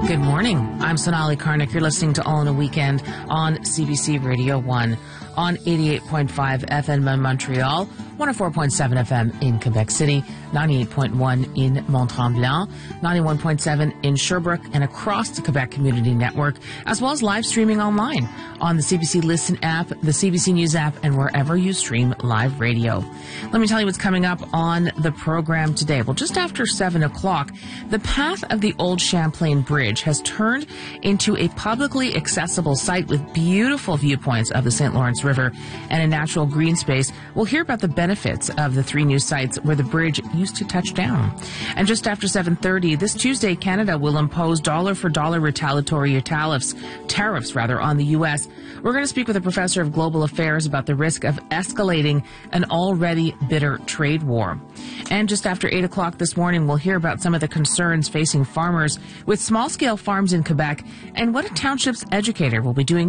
Good morning. I'm Sonali Karnik. You're listening to All in a Weekend on CBC Radio 1 on 88.5 FM in Montreal, 104.7 FM in Quebec City, 98.1 in Mont-Tremblant, 91.7 in Sherbrooke, and across the Quebec Community Network, as well as live streaming online on the CBC Listen app, the CBC News app, and wherever you stream live radio. Let me tell you what's coming up on the program today. Well, just after 7 o'clock, the path of the old Champlain Bridge has turned into a publicly accessible site with beautiful viewpoints of the St. Lawrence River and a natural green space. We'll hear about the benefits of the 3 new sites where the bridge used to touch down. And just after 7:30, this Tuesday, Canada will impose dollar-for-dollar retaliatory tariffs on the U.S. We're going to speak with a professor of global affairs about the risk of escalating an already bitter trade war. And just after 8 o'clock this morning, we'll hear about some of the concerns facing farmers with small-scale farms in Quebec and what a township's educator will be doing